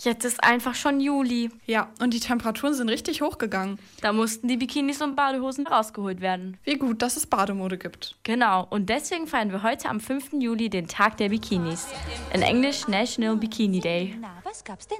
Jetzt ist einfach schon Juli. Ja, und die Temperaturen sind richtig hochgegangen. Da mussten die Bikinis und Badehosen rausgeholt werden. Wie gut, dass es Bademode gibt. Genau, und deswegen feiern wir heute am 5. Juli den Tag der Bikinis. In Englisch National Bikini Day. Na, was gab's denn